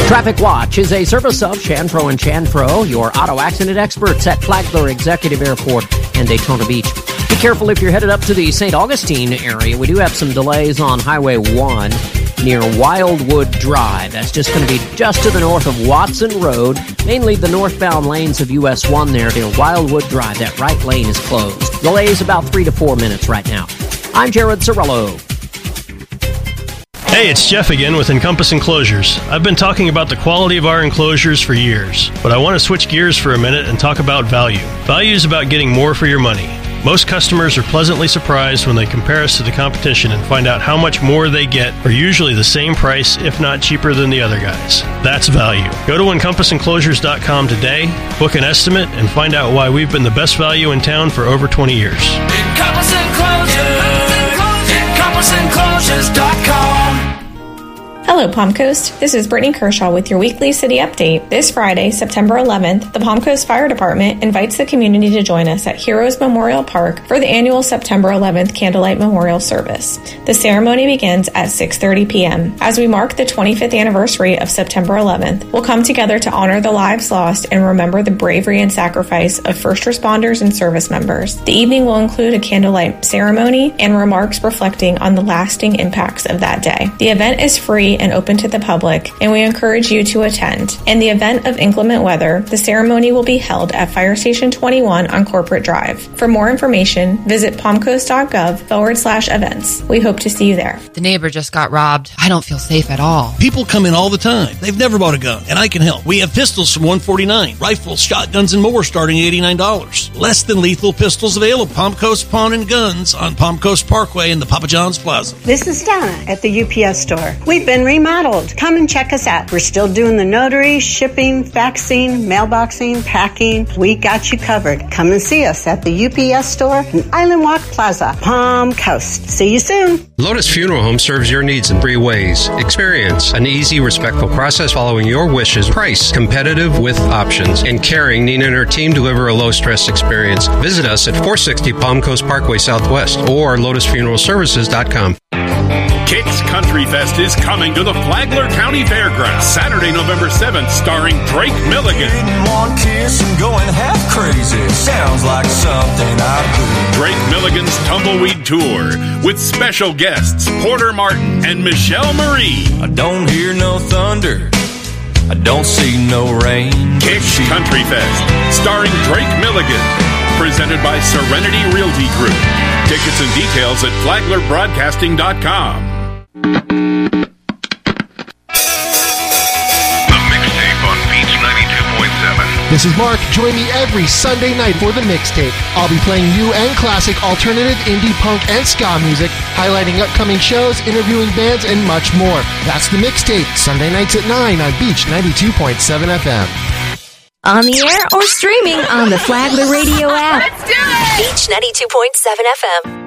Traffic Watch is a service of Chanfro and Chanfro, your auto accident experts at Flagler Executive Airport and Daytona Beach. Be careful if you're headed up to the St. Augustine area. We do have some delays on Highway 1 near Wildwood Drive. That's just going to be just to the north of Watson Road, mainly the northbound lanes of US 1 there near Wildwood Drive. That right lane is closed. Delay is about 3 to 4 minutes right now. I'm Jared Cirillo. Hey, it's Jeff again with Encompass Enclosures. I've been talking about the quality of our enclosures for years, but I want to switch gears for a minute and talk about value. Value is about getting more for your money. Most customers are pleasantly surprised when they compare us to the competition and find out how much more they get for usually the same price, if not cheaper than the other guys. That's value. Go to EncompassEnclosures.com today, book an estimate, and find out why we've been the best value in town for over 20 years. Encompass Enclosures. EncompassEnclosures.com. Hello, Palm Coast. This is Brittany Kershaw with your weekly city update. This Friday, September 11th, the Palm Coast Fire Department invites the community to join us at Heroes Memorial Park for the annual September 11th Candlelight Memorial Service. The ceremony begins at 6:30 p.m. As we mark the 25th anniversary of September 11th, we'll come together to honor the lives lost and remember the bravery and sacrifice of first responders and service members. The evening will include a candlelight ceremony and remarks reflecting on the lasting impacts of that day. The event is free and open to the public, and we encourage you to attend. In the event of inclement weather, the ceremony will be held at Fire Station 21 on Corporate Drive. For more information, visit palmcoast.gov/events. We hope to see you there. The neighbor just got robbed. I don't feel safe at all. People come in all the time. They've never bought a gun, and I can help. We have pistols from $149, rifles, shotguns, and more starting at $89. Less than lethal pistols available. Palm Coast Pawn and Guns on Palm Coast Parkway in the Papa John's Plaza. This is Donna at the UPS store. We've been remodeled. Come and check us out. We're still doing the notary, shipping, faxing, mailboxing, packing. We got you covered. Come and see us at the UPS store in Island Walk Plaza, Palm Coast. See you soon. Lotus Funeral Home serves your needs in 3 ways. Experience, an easy, respectful process following your wishes. Price, competitive with options. And caring, Nina and her team deliver a low-stress experience. Visit us at 460 Palm Coast Parkway Southwest or lotusfuneralservices.com. Kicks Country Fest is coming to the Flagler County Fairgrounds Saturday, November 7th, starring Drake Milligan. One kiss and going half crazy. Sounds like something I do. Drake Milligan's Tumbleweed Tour with special guests Porter Martin and Michelle Marie. I don't hear no thunder. I don't see no rain. Kicks Country Fest starring Drake Milligan. Presented by Serenity Realty Group. Tickets and details at flaglerbroadcasting.com. The Mixtape on Beach 92.7. This is Mark. Join me every Sunday night for The Mixtape. I'll be playing new and classic alternative, indie, punk, and ska music, highlighting upcoming shows, interviewing bands, and much more. That's The Mixtape, Sunday nights at 9 on Beach 92.7 FM. On the air or streaming on the Flagler Radio app. Let's do it! Beach 92.7 FM.